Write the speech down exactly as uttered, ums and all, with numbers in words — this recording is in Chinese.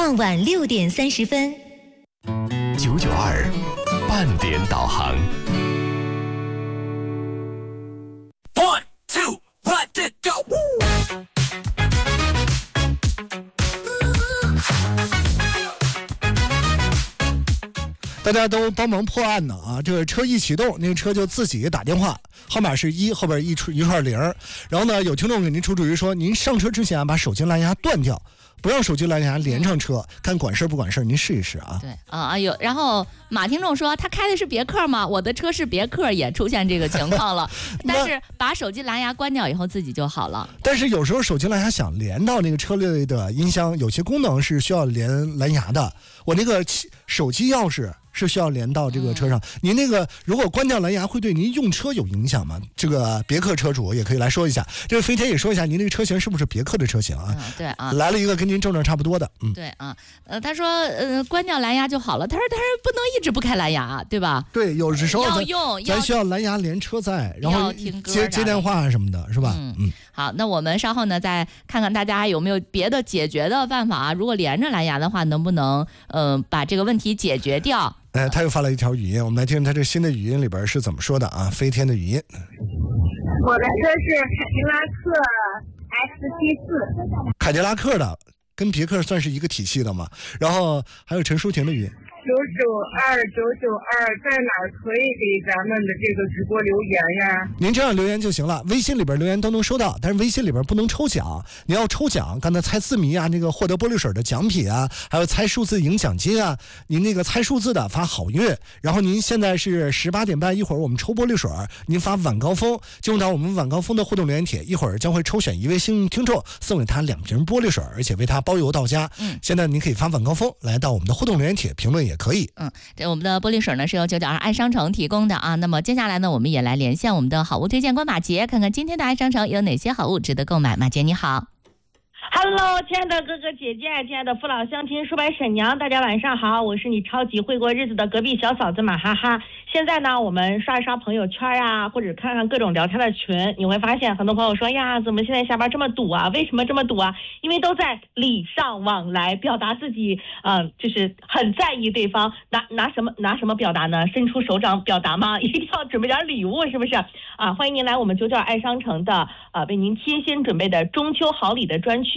傍晚六点三十分。 九九二半点导航。One two let it go。 大家都帮忙破案呢啊！这个车一启动，那个车就自己打电话，号码是一，后边一串一串零。然后呢，有听众给您出主意说，您上车之前啊，把手机蓝牙断掉，不让手机蓝牙连上车，看管事不管事，您试一试啊。 对啊啊有，然后马听众说他开的是别克吗？我的车是别克，也出现这个情况了。但是把手机蓝牙关掉以后自己就好了。 但是有时候手机蓝牙想连到那个车内的音箱，有些功能是需要连蓝牙的。我那个手机钥匙是需要连到这个车上，嗯、您那个如果关掉蓝牙会对您用车有影响吗？这个别克车主也可以来说一下。这个飞天也说一下，您那个车型是不是别克的车型啊？ 嗯、对啊， 来了一个跟您症状差不多的。嗯， 对啊，呃，他说呃关掉蓝牙就好了，他说他说不能一直不开蓝牙，对吧？ 对，有的时候要用， 咱需要蓝牙连车载，然后接接电话什么的，是吧？ 嗯嗯。好，那我们稍后呢再看看大家有没有别的解决的办法啊？如果连着蓝牙的话，能不能嗯、呃、把这个问题解决掉？ 哎，他又发了一条语音，我们来听听他这新的语音里边是怎么说的啊？飞天的语音。 我的车是凯迪拉克 X 七四， 凯迪拉克的，跟别克算是一个体系的嘛。然后还有陈淑婷的语音。 九九二九九二，在哪儿可以给咱们的这个直播留言呀？ 您这样留言就行了，微信里边留言都能收到，但是微信里边不能抽奖。你要抽奖，刚才猜字谜啊，那个获得玻璃水的奖品啊，还有猜数字赢奖金啊。您那个猜数字的发好运，然后您现在是十八点半，一会儿我们抽玻璃水，您发晚高峰，进入到我们晚高峰的互动留言帖，一会儿将会抽选一位幸运听众，送给他两瓶玻璃水，而且为他包邮到家。嗯，现在您可以发晚高峰来到我们的互动留言帖评论也可以。 嗯，这我们的玻璃水呢是由九九二爱商城提供的啊。那么接下来呢，我们也来连线我们的好物推荐官马杰，看看今天的爱商城有哪些好物值得购买。马杰你好。 Hello， 亲爱的哥哥姐姐，亲爱的父老乡亲、叔伯婶娘，大家晚上好，我是你超级会过日子的隔壁小嫂子马哈哈。现在呢，我们刷一刷朋友圈啊，或者看看各种聊天的群，你会发现很多朋友说呀，怎么现在下班这么堵啊？为什么这么堵啊？因为都在礼尚往来，表达自己，嗯、呃，就是很在意对方。拿拿什么拿什么表达呢？伸出手掌表达吗？一定要准备点礼物，是不是？啊，欢迎您来我们九九二爱商城的，呃，为您贴心准备的中秋好礼的专区。